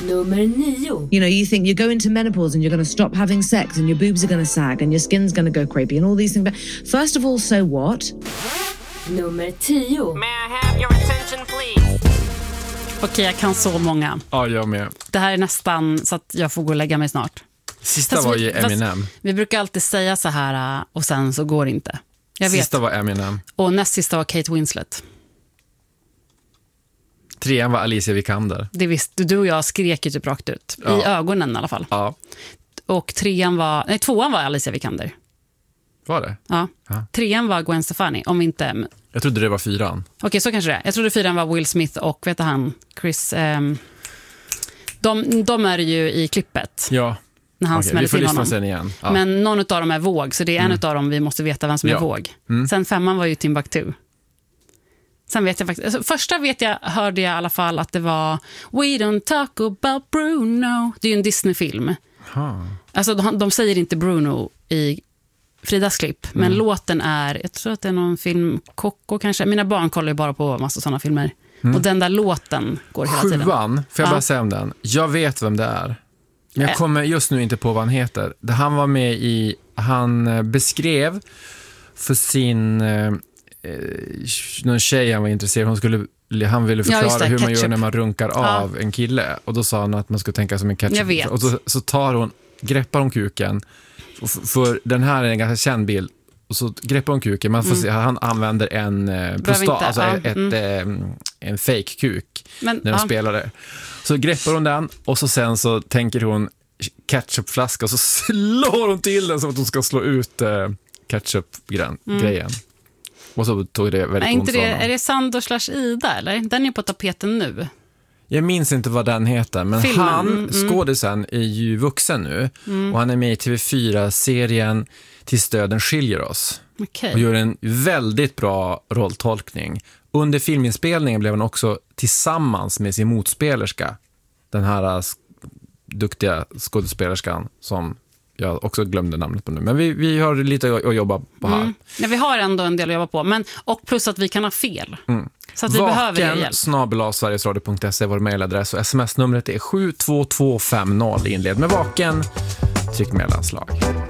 Nummer 9. You know, you think you're going to menopause and you're going to stop having sex and your boobs are going to sag and your skin's going to go crepey and all these things. But first of all, so what? Nummer 10. May I have your attention, please? Okej, jag kan så många. Ja, jag med. Det här är nästan så att jag får gå och lägga mig snart. Sista var ju Eminem. Vi brukar alltid säga så här och sen så går det inte. Jag vet. Sista var Eminem. Och näst sista var Kate Winslet. 3 var Alicia Vikander. Det visste du och jag skrek ju typ rakt ut. I ögonen i alla fall. Ja. Och 2:an var Alicia Vikander. Var det? Ja. 3:an var Gwen Stefani, om inte... Jag trodde det var 4:an. Okej, så kanske det är. Jag trodde 4:an var Will Smith och vet han, Chris... De är ju i klippet. Ja. När han smäller till honom. Sen igen. Ja. Men någon av dem är Våg, så det är en av dem vi måste veta vem som är Våg. Sen 5:an var ju Timbuktu. Sen vet jag faktiskt... Alltså, första hörde jag i alla fall att det var We don't talk about Bruno. Det är ju en Disney-film. Alltså de säger inte Bruno i Fridas klipp, men låten är... Jag tror att det är någon film, Coco kanske. Mina barn kollar ju bara på massa sådana filmer. Och den där låten går hela tiden. 7:an, får jag bara säga om den? Jag vet vem det är. Men jag kommer just nu inte på vad han heter. Han var med i... Han beskrev för sin... någon tjej han var intresserad. Han ville förklara hur man gör när man runkar av en kille. Och då sa han att man skulle tänka som en ketchup. Jag vet. Och så greppar hon kuken. För den här är en ganska känd bild. Och så greppar hon kuken. Man får se, han använder en prostat, alltså en fake kuk när de spelar det. Så greppar hon den och så sen så tänker hon ketchupflaska och så slår hon till den som att hon ska slå ut ketchup-grejen. Och så tog det väldigt ont. Är det Sandor / Ida eller? Den är på tapeten nu. Jag minns inte vad den heter, men han, skådisen, är ju vuxen nu. Och han är med i TV4-serien Tills döden skiljer oss. Okay. Och gör en väldigt bra rolltolkning. Under filminspelningen blev han också tillsammans med sin motspelerska. Den här duktiga skådespelerskan som jag också glömde namnet på nu. Men vi har lite att jobba på här. Ja, vi har ändå en del att jobba på. Och plus att vi kan ha fel. Så att vi behöver hjälp. Vaken@sverigesradio.se är vår mejladress och sms-numret är 72250. Inled med Vaken, tryck mellanslag.